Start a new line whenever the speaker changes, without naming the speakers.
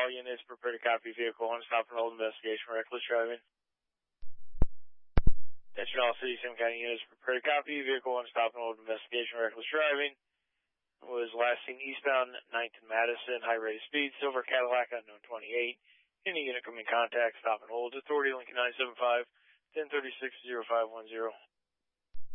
all units prepare to copy vehicle on stop and hold investigation reckless driving. Attention all City Sim County units prepare to copy vehicle on stop and hold investigation reckless driving. Was last seen eastbound 9th and Madison, high rate of speed, silver Cadillac, unknown 28. Any unit coming in contact, stop and hold. Authority Lincoln 975, 1036-0510.